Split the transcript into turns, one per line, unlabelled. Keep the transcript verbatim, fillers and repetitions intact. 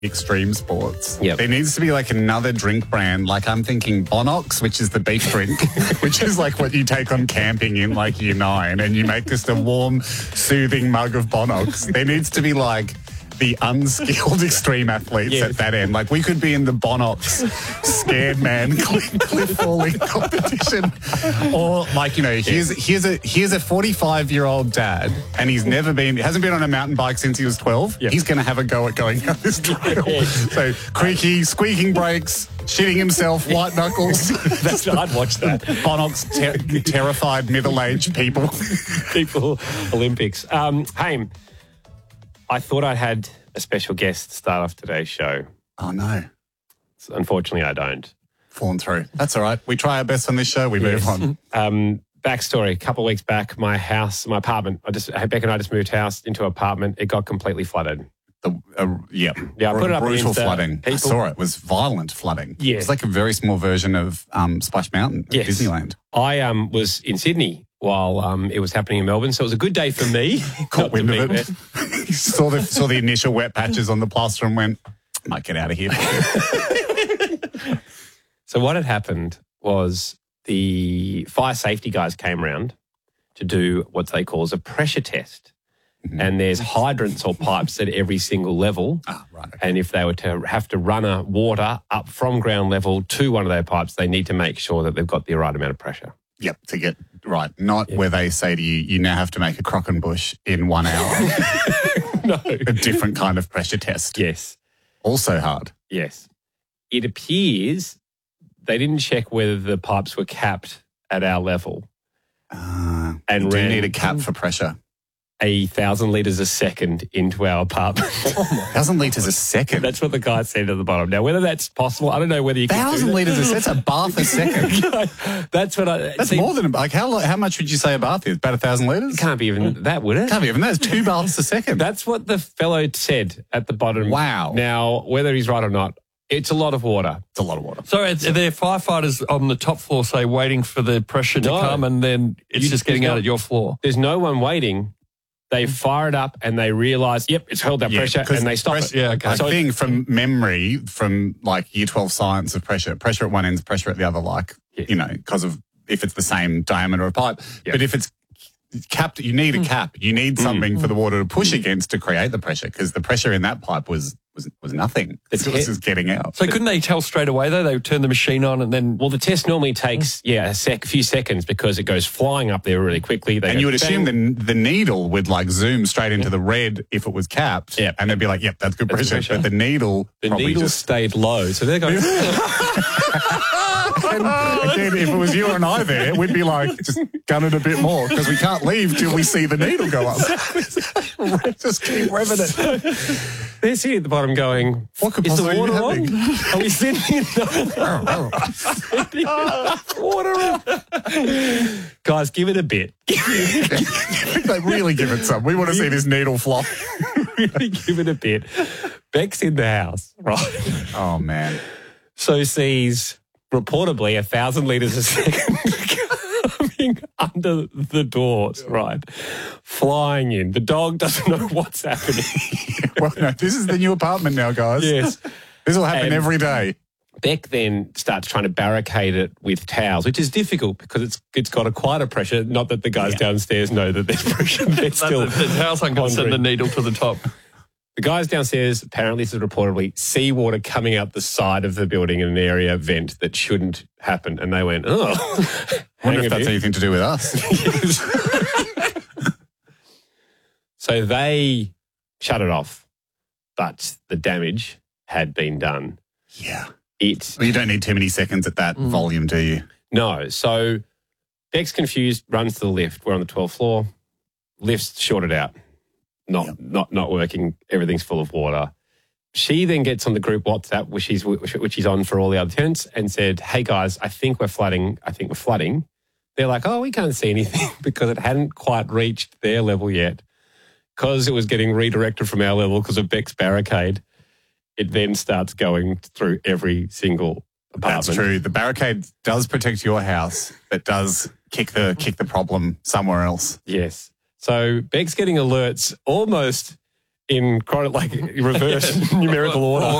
extreme sports.
Yep.
There needs to be like another drink brand. Like I'm thinking Bonox, which is the beef drink, which is like what you take on camping in like year nine, and you make just a warm, soothing mug of Bonox. There needs to be like the unskilled extreme athletes
yes.
at that end. Like we could be in the Bonox scared man cliff, cliff falling competition. Or like, you know, here's here's a here's a forty-five year old dad, and he's never been hasn't been on a mountain bike since he was twelve. Yep. He's gonna have a go at going down this trail. Yes. So creaky, squeaking brakes, shitting himself, white knuckles.
That's I'd watch that.
Bonox ter- terrified middle aged people.
People Olympics. Um Haim, I thought I had a special guest start off today's show.
Oh, no.
Unfortunately, I don't.
Fallen through. That's all right. We try our best on this show. We
yes.
move on.
Um, backstory, a couple of weeks back, my house, my apartment, I just, Beck and I just moved house into an apartment. It got completely flooded.
The, uh, yeah.
Yeah, I put it up
Brutal
against, uh,
flooding.
people.
I saw it. It was violent flooding.
Yeah.
It's like a very small version of um, Splash Mountain at
yes.
Disneyland.
I um, was in Sydney while um, it was happening in Melbourne, so it was a good day for me.
Caught wind of it. saw, the, saw the initial wet patches on the plaster and went, might get out of here.
So what had happened was the fire safety guys came around to do what they call as a pressure test. Mm-hmm. And there's hydrants or pipes at every single level.
Ah, right. Okay.
And if they were to have to run a water up from ground level to one of their pipes, they need to make sure that they've got the right amount of pressure.
Yep, to get right. Not
yep.
where they say to you, you now have to make a Crockenbush in one hour.
No.
A different kind of pressure test.
Yes.
Also hard.
Yes. It appears they didn't check whether the pipes were capped at our level.
Uh,
and
you do
ran
need a cap for pressure.
A thousand litres a second into our apartment.
Thousand litres a second?
That's what the guy said at the bottom. Now, whether that's possible, I don't know whether you can
Thousand
do
litres a second? That's a bath a second.
That's what I...
That's
see,
more than... Like, how how much would you say a bath is? About a thousand litres?
It can't be even that, would it?
Can't be even that. It's two baths a second.
That's what the fellow said at the bottom.
Wow.
Now, whether he's right or not, it's a lot of water.
It's a lot of water.
So are there firefighters on the top floor, say, waiting for the pressure to
No.
come, and then it's
You-
just getting
there's
out
no-
at your floor?
There's no one waiting. They fire it up and they realise, yep, it's held that
Yeah,
pressure,
'cause
and they stop
press-
it.
Yeah, okay.
I
So it-
think from memory, from like year twelve science of pressure, pressure at one end, pressure at the other, like,
Yeah.
you know, because of if it's the same diameter of pipe.
Yeah.
But if it's capped, you need a cap. You need something for the water to push against to create the pressure, because the pressure in that pipe was was, was nothing.
It's
It was
hit-
just getting out.
So couldn't they tell straight away, though? They would turn the machine on and then...
Well, the test normally takes, yeah, a sec, few seconds because it goes flying up there really quickly. They
And
go
you would assume
bang.
the, the needle would like zoom straight into the red if it was capped.
Yep.
And they'd be like, yep, that's good
That's
pressure.
pressure.
But the needle
The
probably
needle
just...
stayed low. So they're going...
And again, if it was you and I there, we'd be like, just gun it a bit more because we can't leave till we see the needle go up. Just keep revving it.
They're sitting at the bottom going,
What could
is the
possibly be
water on?
happening?
Are we sitting in the water on? Guys, give it a bit.
Like, really give it some. We want to see this needle flop.
Really give it a bit. Beck's in the house, right?
Oh, man.
So sees reportedly a thousand litres a second coming under the doors, right? Flying in. The dog doesn't know what's happening.
Well, no, this is the new apartment now, guys.
Yes.
This will happen
And-
every day.
Beck then starts trying to barricade it with towels, which is difficult because it's it's got a quieter pressure. Not that the guys downstairs know that there's pressure. They're still
the, the house aren't going to send the
pondering.
needle to the top.
The guys downstairs, apparently this is reportedly, seawater coming out the side of the building in an area vent that shouldn't happen. And they went, oh.
I wonder
hang
if
a
that's
bit.
anything to do with us.
So they shut it off, but the damage had been done.
Yeah.
It
Well, you don't need too many seconds at that volume, do you?
No. So Beck's confused, runs to the lift. We're on the twelfth floor. Lift's shorted out. Not
Yep.
not not working. Everything's full of water. She then gets on the group WhatsApp, which she's which, which she's on for all the other tenants, and said, "Hey guys, I think we're flooding. I think we're flooding." They're like, "Oh, we can't see anything," because it hadn't quite reached their level yet. Because it was getting redirected from our level because of Beck's barricade, it then starts going through every single apartment.
That's true. The barricade does protect your house, but does kick the kick the problem somewhere else.
Yes. So Beck's getting alerts almost in chron- like reverse numerical order.